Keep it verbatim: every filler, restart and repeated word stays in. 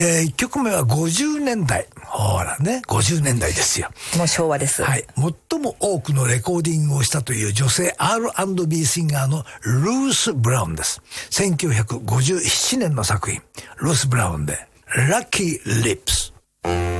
えー、いっきょくめはごじゅうねんだい。ほらね、ごじゅうねんだいですよ。 もう昭和です。 はい。最も多くのレコーディングをしたという女性 アールアンドビー シンガーのルース・ブラウンです。せんきゅうひゃくごじゅうななねんの作品。ルース・ブラウンで、ラッキー・リップス。